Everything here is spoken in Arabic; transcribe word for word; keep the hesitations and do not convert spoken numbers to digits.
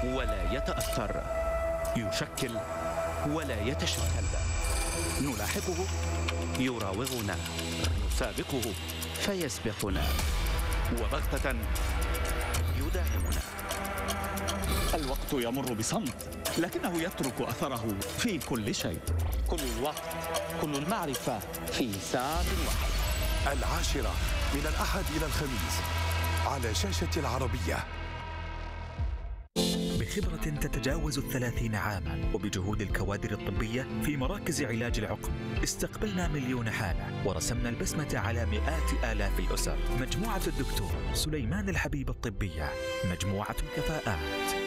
ولا يتأثر، يشكل ولا يتشكل، نلاحقه يراوغنا، نسابقه فيسبقنا، وبغتة يداهمنا. الوقت يمر بصمت، لكنه يترك أثره في كل شيء. كل الوقت، كل المعرفة في ساعة واحدة. العاشرة من الأحد إلى الخميس على شاشة العربية. بخبرة تتجاوز الثلاثين عاما وبجهود الكوادر الطبية في مراكز علاج العقم، استقبلنا مليون حالة ورسمنا البسمة على مئات آلاف الأسر. مجموعة الدكتور سليمان الحبيب الطبية، مجموعة الكفاءات.